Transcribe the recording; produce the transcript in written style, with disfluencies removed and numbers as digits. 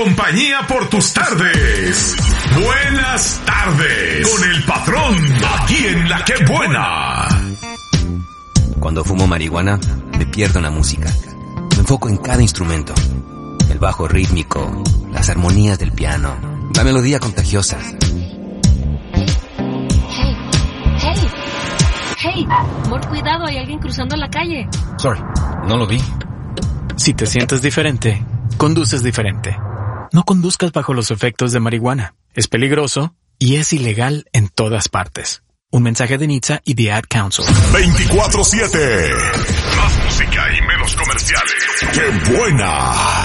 compañía por tus tardes. Buenas tardes con el patrón, aquí en La Que Buena. Cuando fumo marihuana, me pierdo en la música. Me enfoco en cada instrumento. El bajo rítmico, las armonías del piano, la melodía contagiosa. Hey, amor, cuidado, hay alguien cruzando la calle. Sorry, no lo vi. Si te sientes diferente, conduces diferente. No conduzcas bajo los efectos de marihuana. Es peligroso y es ilegal en todas partes. Un mensaje de NHTSA y The Ad Council. 24/7. Más música y menos comerciales. ¡Qué buena!